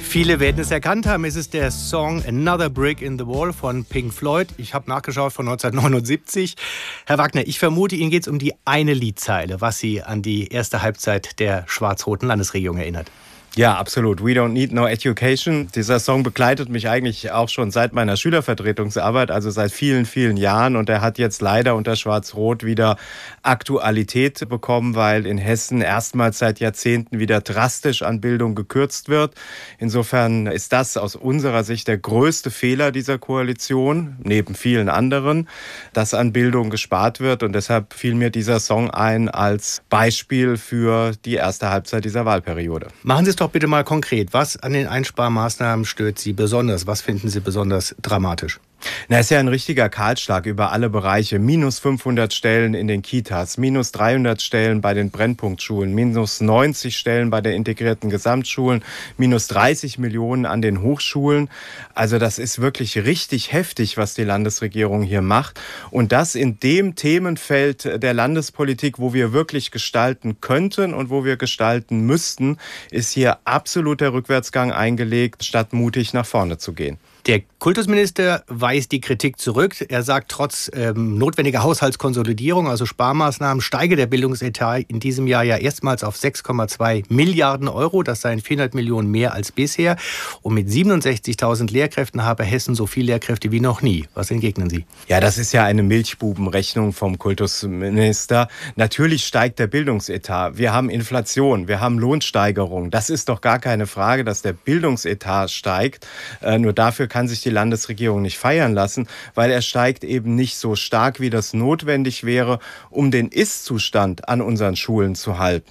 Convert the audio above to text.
Viele werden es erkannt haben. Es ist der Song Another Brick in the Wall von Pink Floyd. Ich habe nachgeschaut, von 1979. Herr Wagner, ich vermute, Ihnen geht es um die eine Liedzeile, was Sie an die erste Halbzeit der schwarz-roten Landesregierung erinnert. Ja, absolut. We don't need no education. Dieser Song begleitet mich eigentlich auch schon seit meiner Schülervertretungsarbeit, also seit vielen, vielen Jahren. Und er hat jetzt leider unter Schwarz-Rot wieder Aktualität bekommen, weil in Hessen erstmals seit Jahrzehnten wieder drastisch an Bildung gekürzt wird. Insofern ist das aus unserer Sicht der größte Fehler dieser Koalition, neben vielen anderen, dass an Bildung gespart wird. Und deshalb fiel mir dieser Song ein als Beispiel für die erste Halbzeit dieser Wahlperiode. Machen Sie es doch bitte mal konkret. Was an den Einsparmaßnahmen stört Sie besonders? Was finden Sie besonders dramatisch? Na, ist ja ein richtiger Kahlschlag über alle Bereiche. Minus 500 Stellen in den Kitas, minus 300 Stellen bei den Brennpunktschulen, minus 90 Stellen bei den integrierten Gesamtschulen, minus 30 Millionen an den Hochschulen. Also das ist wirklich richtig heftig, was die Landesregierung hier macht. Und das in dem Themenfeld der Landespolitik, wo wir wirklich gestalten könnten und wo wir gestalten müssten, ist hier absolut der Rückwärtsgang eingelegt, statt mutig nach vorne zu gehen. Der Kultusminister weist die Kritik zurück. Er sagt, trotz notwendiger Haushaltskonsolidierung, also Sparmaßnahmen, steige der Bildungsetat in diesem Jahr ja erstmals auf 6,2 Milliarden Euro. Das seien 400 Millionen mehr als bisher. Und mit 67.000 Lehrkräften habe Hessen so viele Lehrkräfte wie noch nie. Was entgegnen Sie? Ja, das ist ja eine Milchbubenrechnung vom Kultusminister. Natürlich steigt der Bildungsetat. Wir haben Inflation, wir haben Lohnsteigerung. Das ist doch gar keine Frage, dass der Bildungsetat steigt. Nur dafür kann sich die Landesregierung nicht feiern lassen, weil er steigt eben nicht so stark, wie das notwendig wäre, um den Ist-Zustand an unseren Schulen zu halten.